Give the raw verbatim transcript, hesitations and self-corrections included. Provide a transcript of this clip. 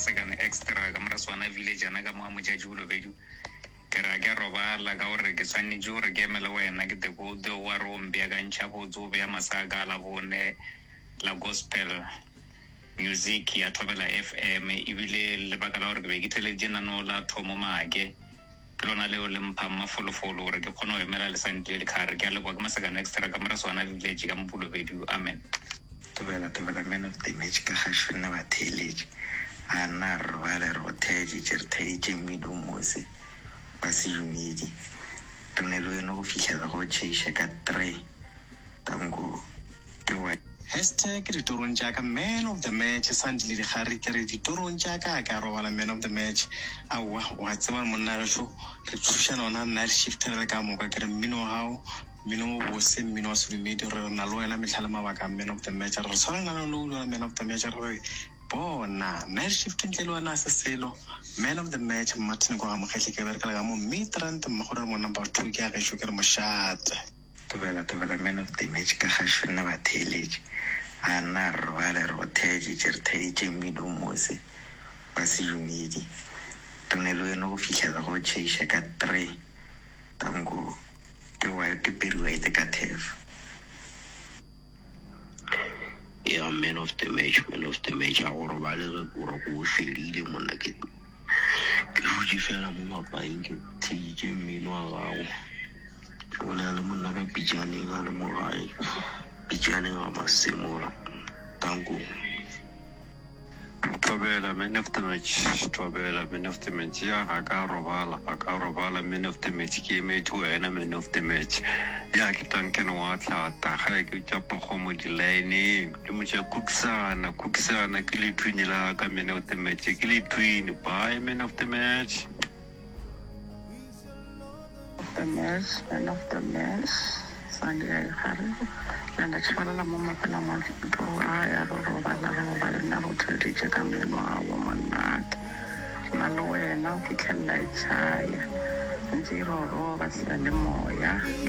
Masakane extra ka mara swana village ana ka mo mojaji ulo bedu ke ra ke roba la ka ore ke tsani jo re ke mela wena ke te go de wa rombe ka ntsha go zo be masaga la bone la gospel music ya Thobela F M ibile le baka la hore ke be ke telejena no la thomo maake ke lona le o le mpha mafolofolo hore ke khona ho emela le santle le khare ke le kwa ke Masakane extra ka mara swana village ka mpulo bedu amen. Thobela Thobela man of the match ka gashona ba teleji ana re ba le ro theji tshirthei tshemidu mose ba se yumedi tonelo eno go fihlela go tsheisha ka three tango ke wa hashtag ditorong jaaka man of the match sandile di gare ke re ditorong jaaka ka robala man of the match awa wa tsema monna re sho re tshusha nona night shift re ka mo ka ke re mmino hao mmino o se mmino wa sedumedi re na lo ena metlhala mabaka man of the match re tshwana na lo lo man of the match re bona night shift ntle le wana se selo man of the match Martin go ga mogetse ke bereka ga mo mitrant mo gore mo number two ke a ge sho ke re moshate. Thobela Thobela man of the match ka gashona ba teleji ana re ba le ro theji tshirthei tshemidu mose ba se yumedi tonelo eno go fihlela go tsheisha ka three tango ke wa ke periwa ite ka thef. Yeah, man of the match, man of the match. I want to buy the Uraku Shady Monaki. Fuji fell among my buying T J Mino. When I'm not Pijaning on the Morai, Pijaning on my Simora. Tango. Thobela man of the match, Thobela man of the match, ya ka robala, ka robala man of the match ke me to ena man of the match. Ya ke tanken wa tla ta ga ke tsa pogomo di line, ke mo tsa kuksana, kuksana ke le twinela ka man of the match, ke le twin by man of the match. The match, man of the match, Sandia Harry. And it's one of the moments when I'm on the door. I have a robot, I have a now to teach a woman not. Malo, now he can let chai and zero robots anymore, yeah.